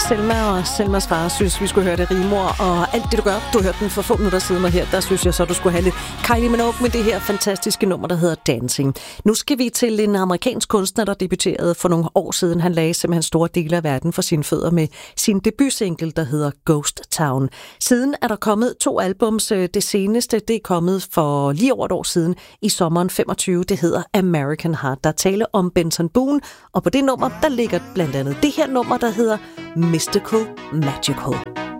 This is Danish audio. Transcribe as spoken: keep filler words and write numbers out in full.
Selma og Selmas far synes, vi skulle høre det rimor, og alt det, du gør, du hørte den for få minutter siden, og her, der synes jeg så, du skulle have lidt Kylie Minogue med det her fantastiske nummer, der hedder Dancing. Nu skal vi til en amerikansk kunstner, der debuterede for nogle år siden. Han lagde simpelthen store dele af verden for sine fødder med sin debutsingle, der hedder Ghost Town. Siden er der kommet to albums. Det seneste, det er kommet for lige over et år siden, i sommeren femogtyve. Det hedder American Heart. Der taler om Benson Boone, og på det nummer, der ligger blandt andet det her nummer, der hedder Mystical Magical.